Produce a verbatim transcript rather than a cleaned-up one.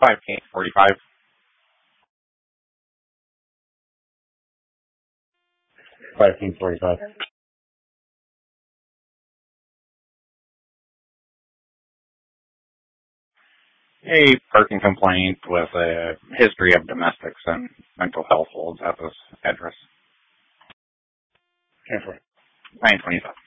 fifteen forty-five. fifteen forty-five. A parking complaint with a history of domestics and mental health holds at this address. Transfer. nine twenty-five.